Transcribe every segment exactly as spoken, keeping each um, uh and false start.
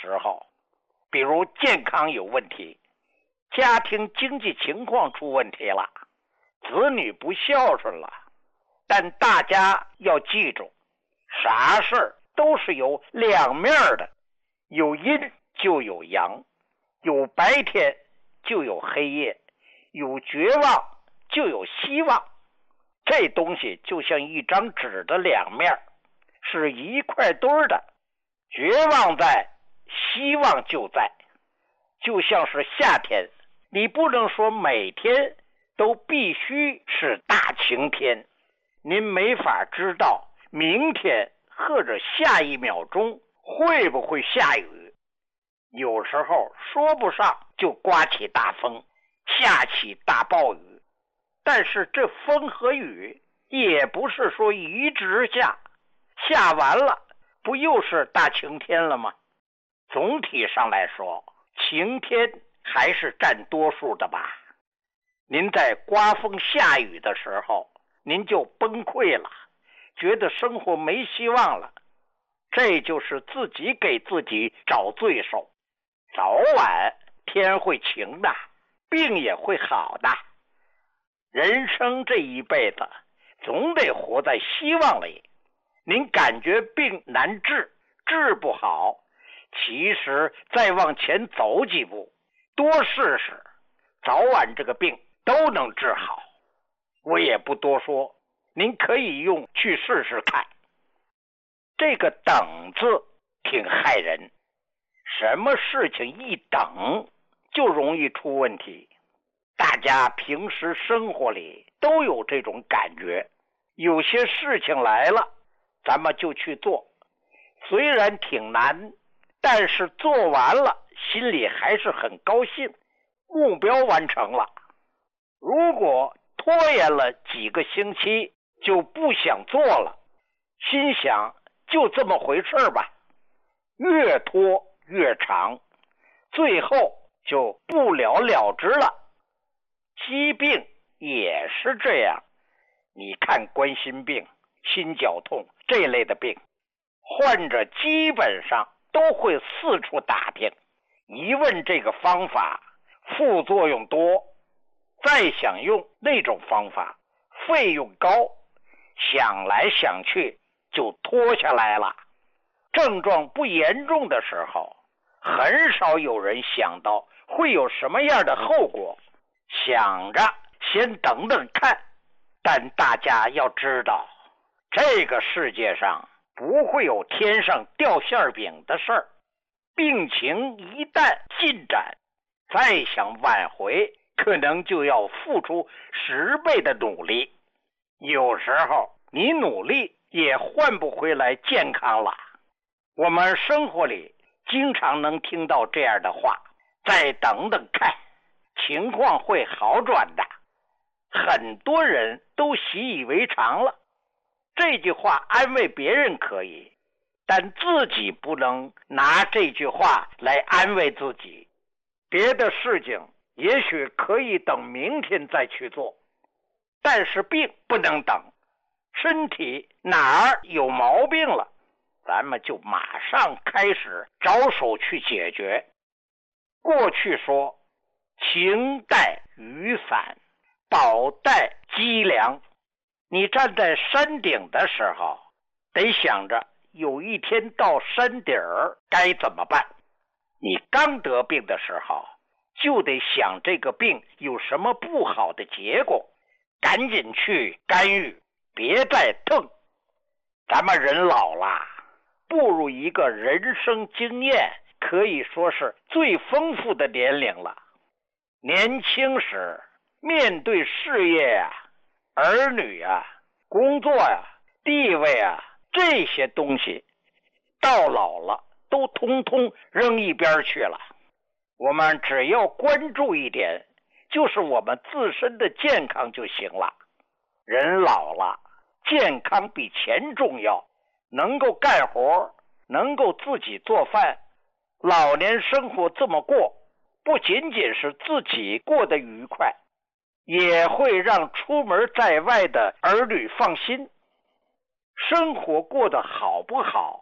时候，比如健康有问题，家庭经济情况出问题了，子女不孝顺了，但大家要记住，啥事儿都是有两面的，有阴就有阳，有白天就有黑夜，有绝望就有希望。这东西就像一张纸的两面，是一块堆的，绝望在，希望就在。就像是夏天，你不能说每天都必须是大晴天，您没法知道明天或者下一秒钟会不会下雨。有时候说不上就刮起大风，下起大暴雨，但是这风和雨也不是说一直下，下完了不又是大晴天了吗？总体上来说，晴天还是占多数的吧。您在刮风下雨的时候，您就崩溃了，觉得生活没希望了，这就是自己给自己找罪受。早晚天会晴的，病也会好的。人生这一辈子总得活在希望里。您感觉病难治，治不好，其实再往前走几步，多试试，早晚这个病都能治好。我也不多说，您可以用去试试看。这个等字挺害人，什么事情一等就容易出问题。大家平时生活里都有这种感觉，有些事情来了，咱们就去做，虽然挺难，但是做完了心里还是很高兴，目标完成了。如果拖延了几个星期就不想做了，心想就这么回事吧，越拖越长，最后就不了了之了。疾病也是这样，你看冠心病、心绞痛这类的病，患者基本上都会四处打听，一问这个方法副作用多，再想用那种方法费用高，想来想去就拖下来了。症状不严重的时候，很少有人想到会有什么样的后果，想着先等等看。但大家要知道，这个世界上不会有天上掉馅饼的事儿，病情一旦进展，再想挽回可能就要付出十倍的努力，有时候你努力也换不回来健康了。我们生活里经常能听到这样的话，再等等看，情况会好转的。很多人都习以为常了，这句话安慰别人可以，但自己不能拿这句话来安慰自己。别的事情也许可以等明天再去做，但是病不能等。身体哪儿有毛病了，咱们就马上开始着手去解决。过去说晴带雨伞，宝带积粮，你站在山顶的时候，得想着有一天到山顶儿该怎么办。你刚得病的时候，就得想这个病有什么不好的结果，赶紧去干预，别再疼。咱们人老了，步入一个人生经验可以说是最丰富的年龄了。年轻时面对事业呀、儿女呀、工作呀、地位啊，这些东西到老了都通通扔一边去了。我们只要关注一点，就是我们自身的健康就行了。人老了，健康比钱重要，能够干活，能够自己做饭，老年生活这么过，不仅仅是自己过得愉快，也会让出门在外的儿女放心。生活过得好不好，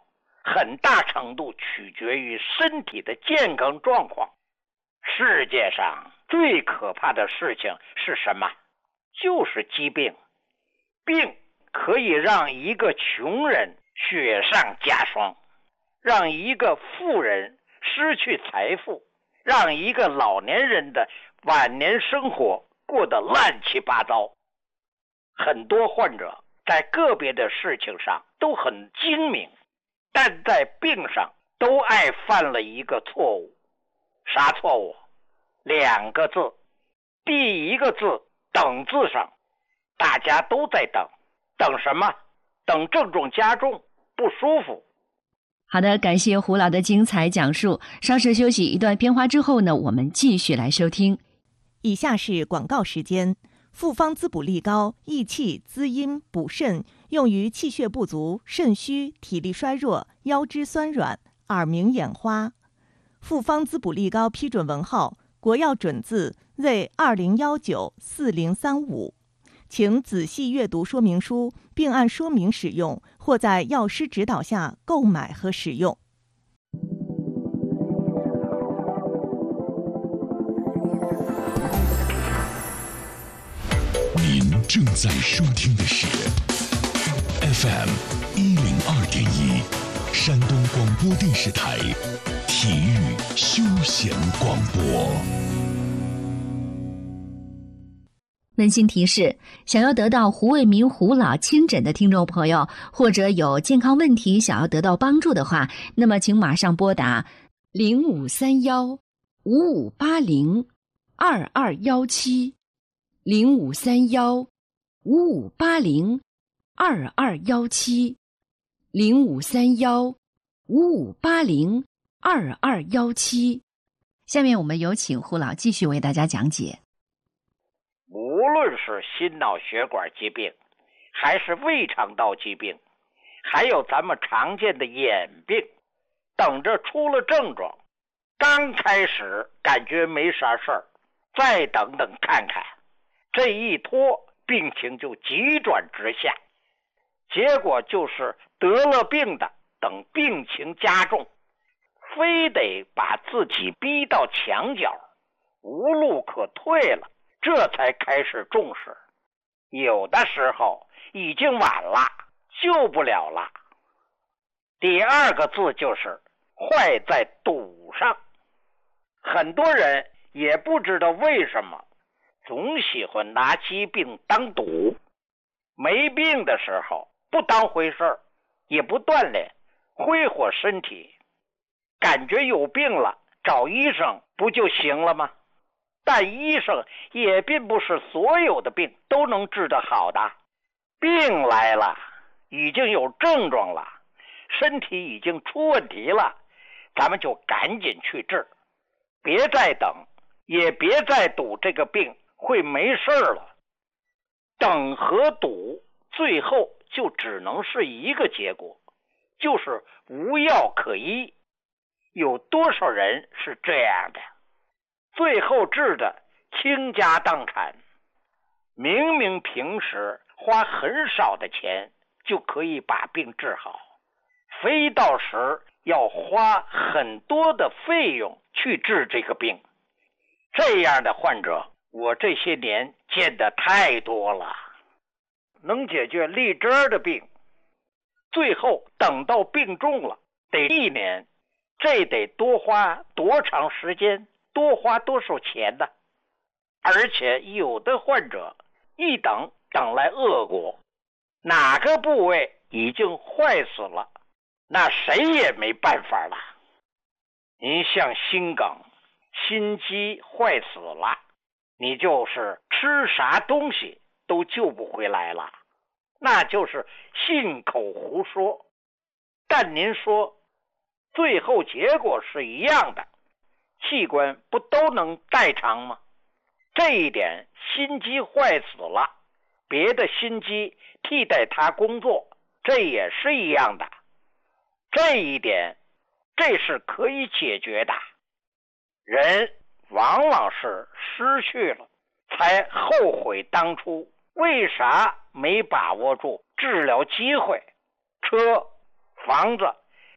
很大程度取决于身体的健康状况。世界上最可怕的事情是什么？就是疾病。病可以让一个穷人雪上加霜，让一个富人失去财富，让一个老年人的晚年生活过得乱七八糟。很多患者在个别的事情上都很精明，但在病上都爱犯了一个错误。啥错误？两个字。第一个字等字上，大家都在等。等什么？等症状加重，不舒服。 好的，感谢胡老的精彩讲述。稍事休息一段片花之后呢，我们继续来收听。 以下是广告时间。复方滋补力高，益气滋阴补肾，用于气血不足、肾虚、体力衰弱、腰肢酸软、耳鸣眼花。复方滋补力高批准文号国药准字 Z 二零一九四零三五，请仔细阅读说明书，并按说明使用，或在药师指导下购买和使用。 您正在收听的是 F M 一零二点一，山东广播电视台体育休闲广播。 温馨提示：想要得到胡卫民胡老亲诊的听众朋友，或者有健康问题想要得到帮助的话，那么请马上拨打零五三幺五五八零二二幺七零五三幺五五八零二二幺七零五三幺五五八零二二幺七。下面我们有请胡老继续为大家讲解。 无论是心脑血管疾病，还是胃肠道疾病，还有咱们常见的眼病，等着出了症状，刚开始感觉没啥事儿，再等等看看，这一拖病情就急转直下，结果就是得了病的等病情加重，非得把自己逼到墙角，无路可退了，这才开始重视。有的时候已经晚了，救不了了。第二个字就是坏在赌上。很多人也不知道为什么总喜欢拿疾病当赌，没病的时候不当回事儿，也不锻炼挥霍身体，感觉有病了找医生不就行了吗？但医生也并不是所有的病都能治得好的。病来了，已经有症状了，身体已经出问题了，咱们就赶紧去治，别再等，也别再赌这个病会没事了。等和赌最后就只能是一个结果，就是无药可医。有多少人是这样的？最后治的倾家荡产，明明平时花很少的钱就可以把病治好，非到时要花很多的费用去治这个病。这样的患者我这些年见得太多了。能解决立针的病，最后等到病重了得一年，这得多花多长时间，多花多少钱呢？而且有的患者一等等来恶果，哪个部位已经坏死了，那谁也没办法了。您像心梗、心肌坏死了，你就是吃啥东西都救不回来了，那就是信口胡说。但您说最后结果是一样的，器官不都能代偿吗？这一点心肌坏死了，别的心肌替代它工作，这也是一样的。这一点这是可以解决的。人往往是失去了才后悔当初为啥没把握住治疗机会。车、房子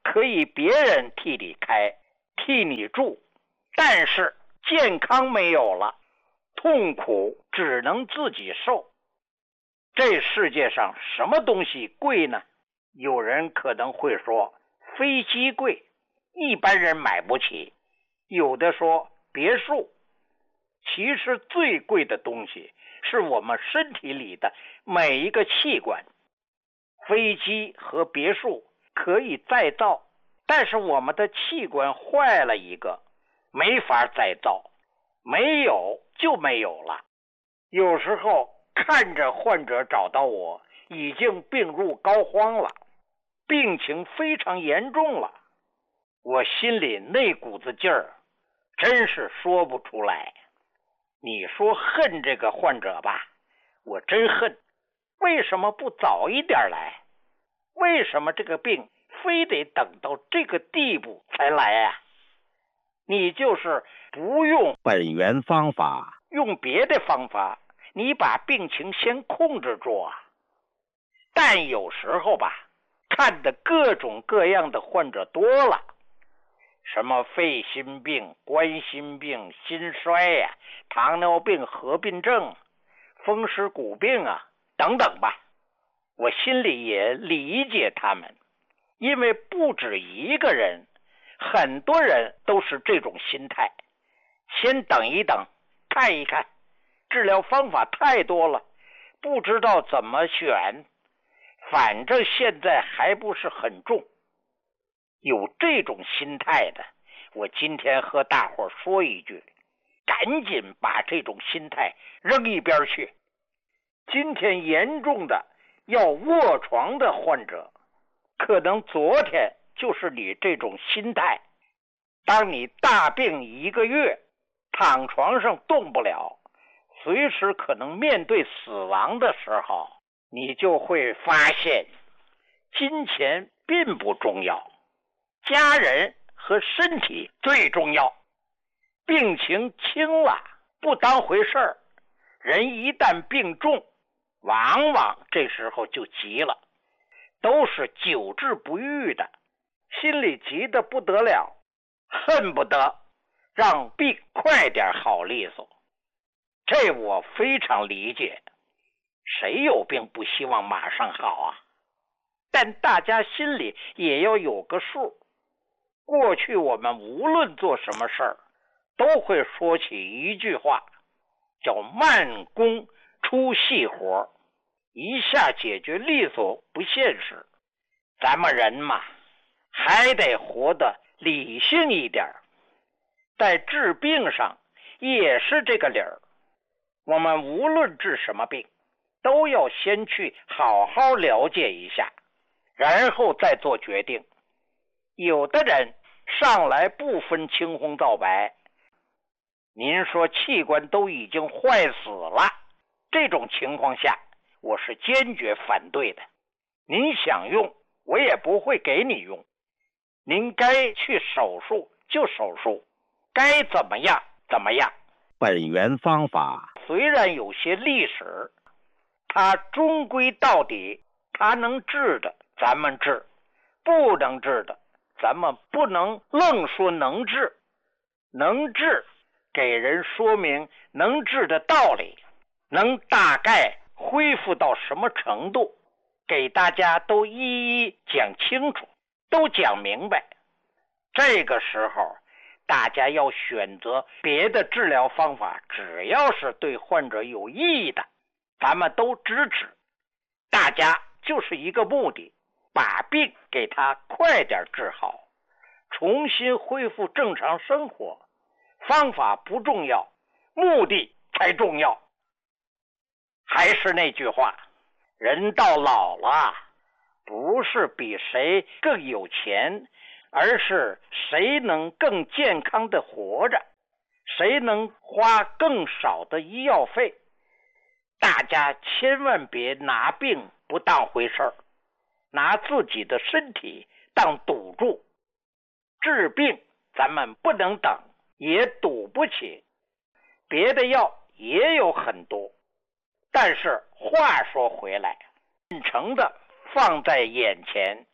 可以别人替你开，替你住，但是健康没有了，痛苦只能自己受。这世界上什么东西贵呢？有人可能会说飞机贵，一般人买不起，有的说别墅。其实最贵的东西是我们身体里的每一个器官。飞机和别墅可以再造，但是我们的器官坏了一个，没法再造，没有就没有了。有时候看着患者找到我，已经病入膏肓了，病情非常严重了，我心里那股子劲儿真是说不出来。你说恨这个患者吧，我真恨，为什么不早一点来？为什么这个病非得等到这个地步才来啊？你就是不用本源方法，用别的方法，你把病情先控制住啊。但有时候吧，看的各种各样的患者多了，什么肺心病、冠心病、心衰呀、啊、糖尿病合并症、风湿骨病啊等等吧，我心里也理解他们，因为不止一个人，很多人都是这种心态。先等一等，看一看，治疗方法太多了，不知道怎么选，反正现在还不是很重。有这种心态的，我今天和大伙说一句，赶紧把这种心态扔一边去。今天严重的要卧床的患者，可能昨天就是你这种心态。当你大病一个月，躺床上动不了，随时可能面对死亡的时候，你就会发现金钱并不重要，家人和身体最重要。病情轻了不当回事儿，人一旦病重，往往这时候就急了，都是久治不愈的，心里急得不得了，恨不得让病快点好利索。这我非常理解，谁有病不希望马上好啊？但大家心里也要有个数。过去我们无论做什么事儿，都会说起一句话，叫慢工出细活，一下解决利索不现实。咱们人嘛，还得活得理性一点，在治病上也是这个理儿。我们无论治什么病，都要先去好好了解一下，然后再做决定。有的人上来不分青红皂白，您说器官都已经坏死了，这种情况下我是坚决反对的。您想用我也不会给你用，您该去手术就手术，该怎么样怎么样。本源方法虽然有些历史，它终归到底，它能治的咱们治，不能治的咱们不能愣说能治。能治给人说明能治的道理，能大概恢复到什么程度，给大家都一一讲清楚，都讲明白。这个时候大家要选择别的治疗方法，只要是对患者有意义的，咱们都支持。大家就是一个目的，把病给他快点治好，重新恢复正常生活。方法不重要，目的才重要。还是那句话，人到老了，不是比谁更有钱，而是谁能更健康的活着，谁能花更少的医药费。大家千万别拿病不当回事儿，拿自己的身体当赌注。治病咱们不能等，也赌不起。别的药也有很多，但是话说回来，真诚的放在眼前，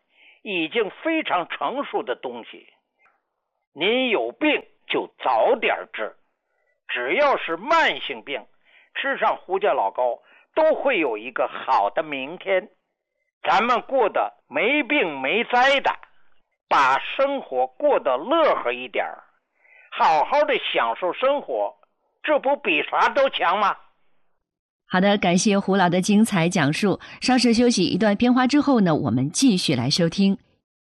已经非常成熟的东西。您有病就早点治，只要是慢性病，吃上胡椒老膏都会有一个好的明天。咱们过得没病没灾的，把生活过得乐呵一点，好好的享受生活，这不比啥都强吗？ 好的，感谢胡老的精彩讲述。稍事休息一段片花之后呢，我们继续来收听。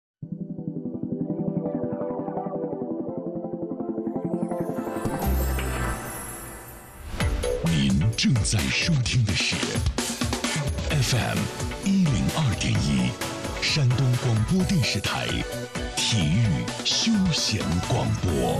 您正在收听的是 F M 一零二点一山东广播电视台体育休闲广播。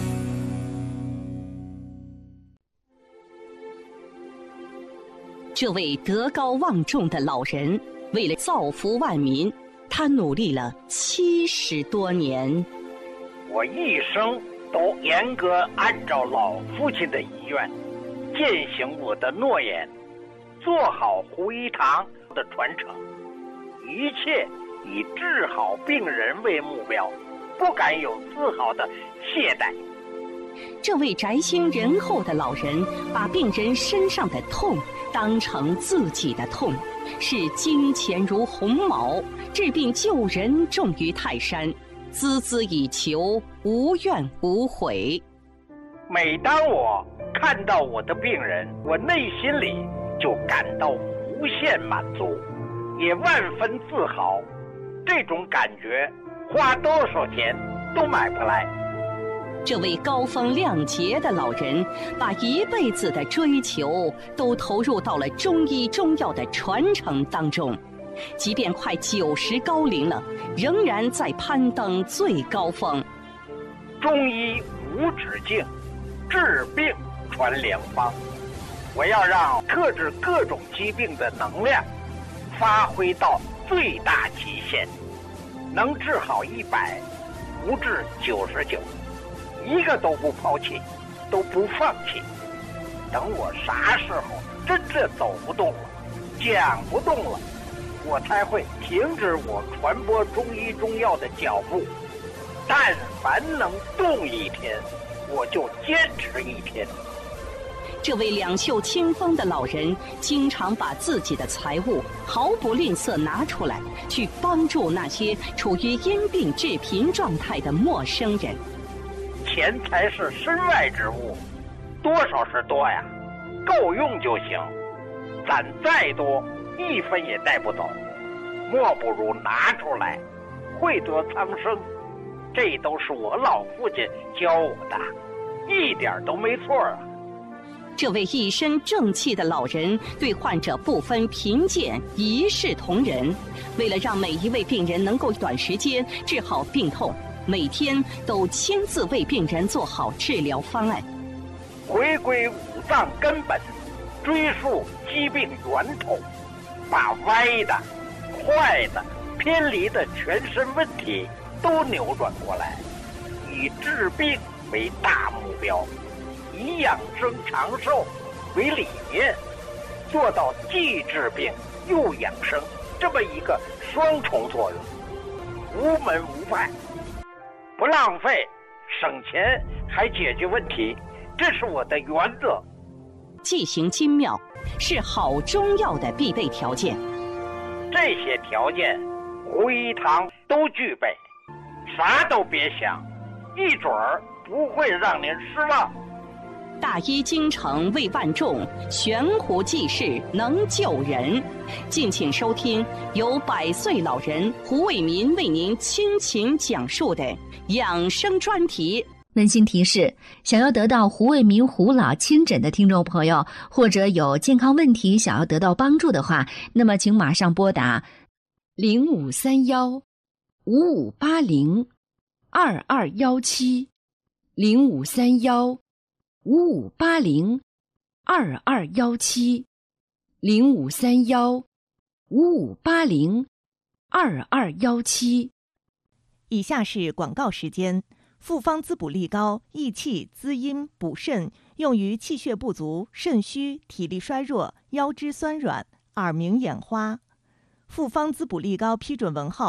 这位德高望重的老人，为了造福万民，他努力了七十多年。 我一生都严格按照老父亲的遗愿，践行我的诺言，做好胡一堂的传承，一切以治好病人为目标，不敢有丝毫的懈怠。 这位宅心仁厚的老人，把病人身上的痛当成自己的痛，视金钱如鸿毛，治病救人重于泰山，孜孜以求，无怨无悔。 每当我看到我的病人，我内心里就感到无限满足，也万分自豪。这种感觉花多少钱都买不来。 这位高风亮节的老人，把一辈子的追求都投入到了中医中药的传承当中，即便快九十高龄了，仍然在攀登最高峰。 中医无止境，治病传良方。我要让克制各种疾病的能量发挥到最大极限，能治好一百，不治九十九。一个都不抛弃，都不放弃。等我啥时候真正走不动了，讲不动了，我才会停止我传播中医中药的脚步。但凡能动一天，我就坚持一天。 这位两袖清风的老人，经常把自己的财物毫不吝啬拿出来，去帮助那些处于因病致贫状态的陌生人。 钱财是身外之物，多少是多呀，够用就行。攒再多，一分也带不走，莫不如拿出来，惠泽苍生。这都是我老父亲教我的，一点都没错啊。 这位一身正气的老人，对患者不分贫贱，一视同仁。为了让每一位病人能够短时间治好病痛，每天都亲自为病人做好治疗方案， 回归五脏根本，追溯疾病源头，把歪的、坏的、偏离的全身问题都扭转过来，以治病为大目标，以养生长寿为理念，做到既治病又养生这么一个双重作用，无门无派。不浪费，省钱还解决问题，这是我的原则。 剂行精妙是好中药的必备条件， 这些条件胡一堂都具备，啥都别想，一准儿不会让您失望。 大医精诚为万众，悬壶济世能救人。敬请收听由百岁老人胡卫民为您倾情讲述的养生专题。 温馨提示：想要得到胡卫民胡老亲诊的听众朋友，或者有健康问题想要得到帮助的话，那么请马上拨打零五三幺五五八零二二幺七零五三幺五五八零二二幺七零五三幺五五八零二二幺七。 以下是广告时间。复方滋补力高益气滋阴补肾，用于气血不足、肾虚、体力衰弱、腰肢酸软、耳鸣眼花。复方滋补力高批准文号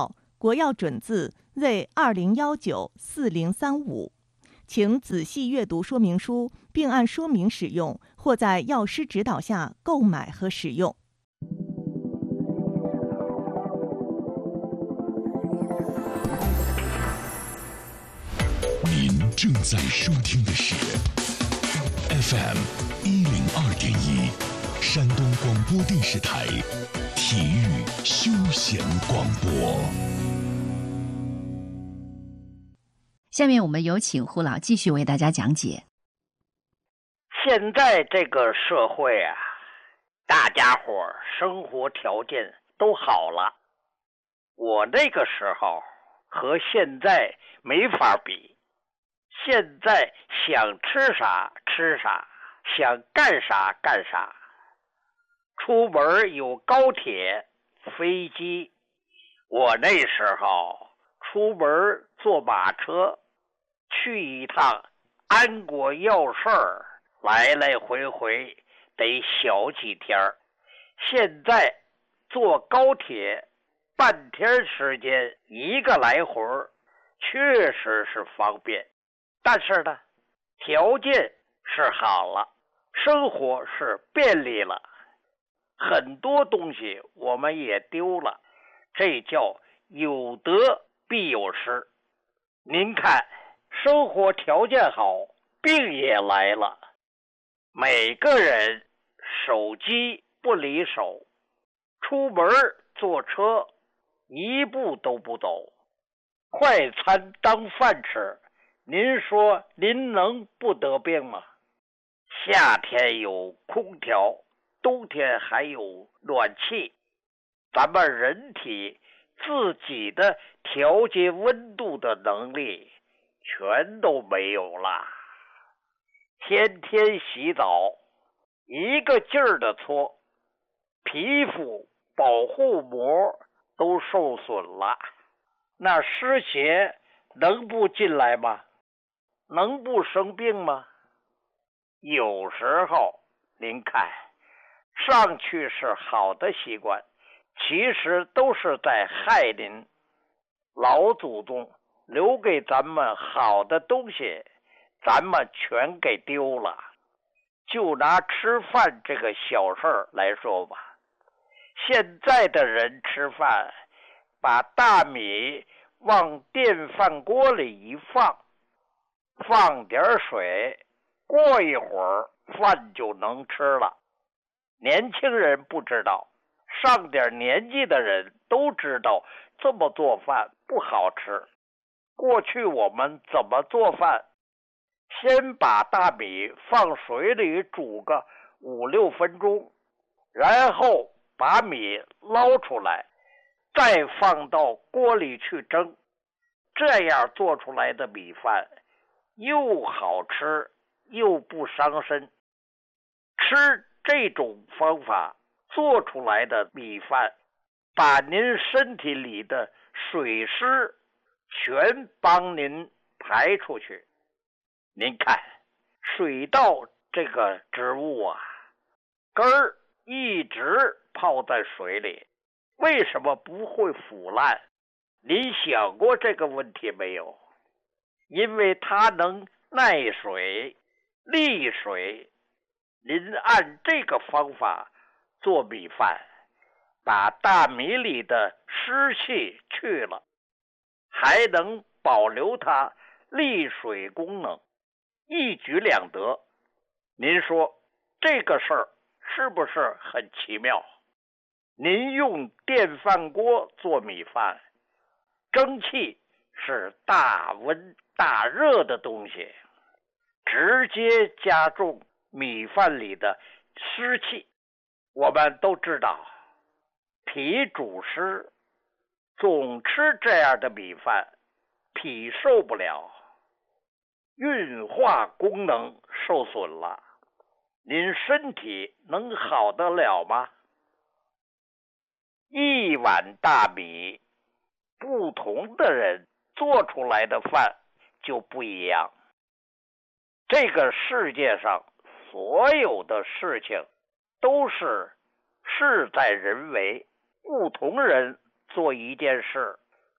国药准字 Z 二零一九四零三五，请仔细阅读说明书，并按说明使用，或在药师指导下购买和使用。 您正在收听的是 F M 一零二点一，山东广播电视台体育休闲广播。 下面我们有请胡老继续为大家讲解。 现在这个社会啊，大家伙生活条件都好了，我那个时候和现在没法比。现在想吃啥吃啥，想干啥干啥。出门有高铁、飞机，我那时候出门坐马车，去一趟安国要事儿，来来回回得小几天。现在坐高铁半天时间，一个来回，确实是方便。但是呢，条件是好了，生活是便利了，很多东西我们也丢了，这叫有得必有失。您看，生活条件好，病也来了，每个人手机不离手，出门坐车一步都不走，快餐当饭吃，您说您能不得病吗？夏天有空调，冬天还有暖气，咱们人体自己的调节温度的能力全都没有了。天天洗澡，一个劲儿的搓，皮肤保护膜都受损了，那湿邪能不进来吗？能不生病吗？有时候您看上去是好的习惯，其实都是在害您。老祖宗留给咱们好的东西，咱们全给丢了。就拿吃饭这个小事儿来说吧，现在的人吃饭，把大米往电饭锅里一放，放点水，过一会儿饭就能吃了。年轻人不知道，上点年纪的人都知道这么做饭不好吃。过去我们怎么做饭？先把大米放水里煮个五六分钟，然后把米捞出来，再放到锅里去蒸。这样做出来的米饭又好吃又不伤身。吃这种方法做出来的米饭，把您身体里的水湿全帮您排出去。您看，水稻这个植物啊，根儿一直泡在水里，为什么不会腐烂？您想过这个问题没有？因为它能耐水、利水。您按这个方法做米饭，把大米里的湿气去了，还能保留它利水功能，一举两得。您说这个事儿是不是很奇妙？您用电饭锅做米饭，蒸汽是大温大热的东西，直接加重米饭里的湿气。我们都知道，脾主湿，总吃这样的米饭，脾受不了，运化功能受损了，您身体能好得了吗？一碗大米，不同的人做出来的饭就不一样。这个世界上所有的事情都是事在人为，不同人做一件事，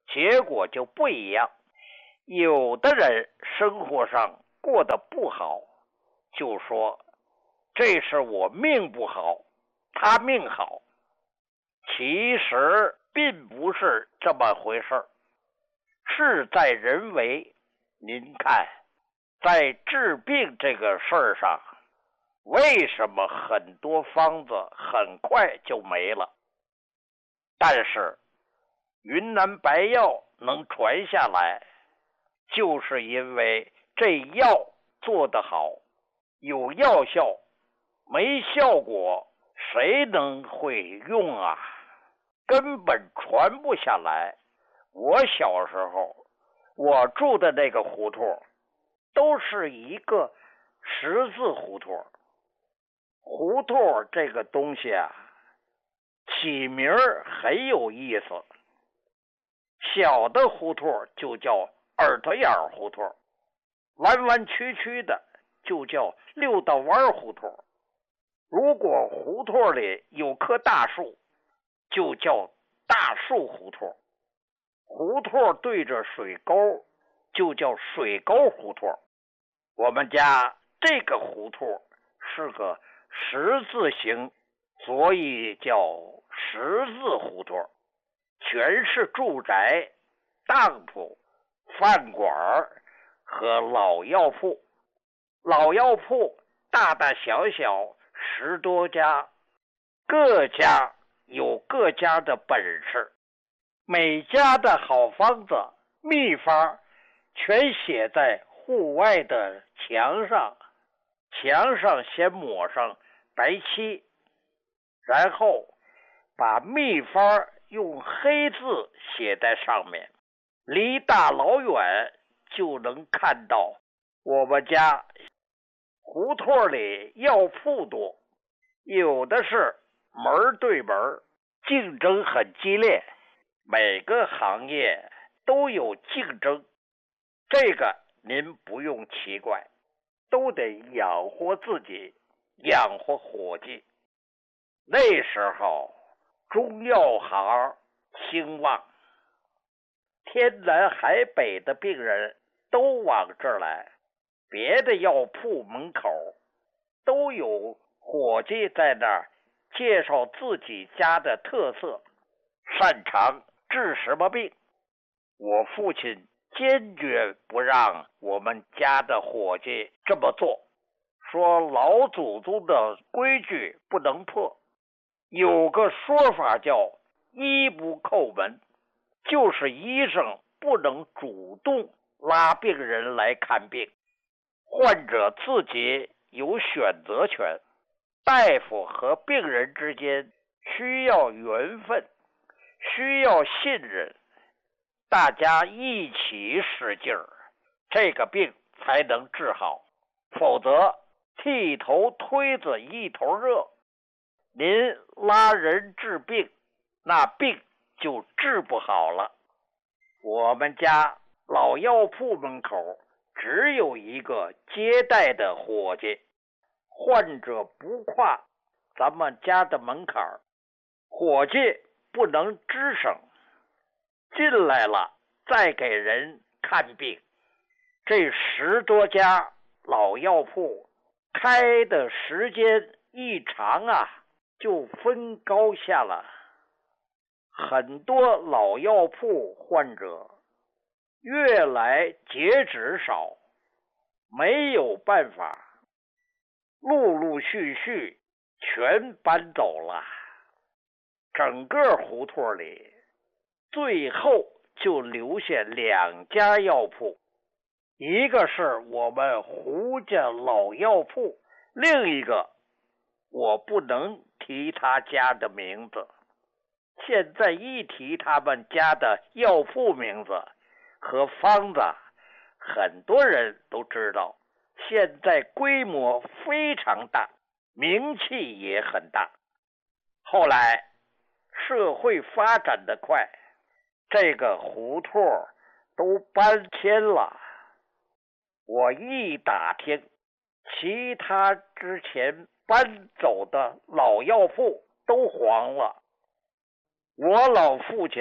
结果就不一样。有的人生活上过得不好，就说这是我命不好，他命好。其实并不是这么回事，事在人为。您看，在治病这个事儿上，为什么很多方子很快就没了？但是云南白药能传下来，就是因为这药做得好，有药效，没效果谁能会用啊？根本传不下来。我小时候我住的那个胡同都是一个十字胡同。胡同这个东西啊，起名很有意思。小的胡同就叫耳朵眼胡同，弯弯曲曲的就叫六道弯胡同。如果胡同里有棵大树，就叫大树胡同。胡同对着水沟，就叫水沟胡同。我们家这个胡同是个十字形，所以叫十字胡同，全是住宅、当铺、饭馆和老药铺。老药铺大大小小十多家，各家有各家的本事，每家的好方子秘方全写在户外的墙上，墙上先抹上白漆，然后把秘方用黑字写在上面，离大老远就能看到。我们家胡同里药铺多，有的是门对门，竞争很激烈，每个行业都有竞争，这个您不用奇怪，都得养活自己，养活伙计。那时候中药行兴旺，天南海北的病人都往这儿来，别的药铺门口都有伙计在那儿介绍自己家的特色，擅长治什么病。我父亲坚决不让我们家的伙计这么做，说老祖宗的规矩不能破。有个说法叫医不叩门，就是医生不能主动拉病人来看病，患者自己有选择权。大夫和病人之间需要缘分，需要信任，大家一起使劲儿，这个病才能治好。否则剃头推子一头热，您拉人治病，那病就治不好了。我们家老药铺门口只有一个接待的伙计，患者不跨咱们家的门槛，伙计不能吱声，进来了再给人看病。这十多家老药铺开的时间一长啊，就分高下了。很多老药铺患者越来截止少，没有办法，陆陆续续全搬走了。整个胡同里最后就留下两家药铺，一个是我们胡家老药铺，另一个我不能提他家的名字。现在一提他们家的药铺名字和方子，很多人都知道。现在规模非常大，名气也很大。后来社会发展得快，这个胡同都搬迁了。我一打听，其他之前搬走的老药铺都黄了。我老父亲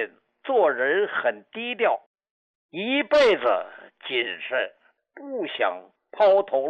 做人很低调，一辈子谨慎，不想抛头